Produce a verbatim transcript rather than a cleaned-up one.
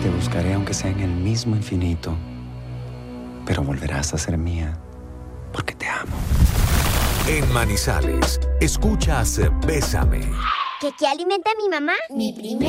Te buscaré aunque sea en el mismo infinito, pero volverás a ser mía, porque te amo. En Manizales, escuchas Bésame. ¿Qué, qué alimenta a mi mamá? Mi prima.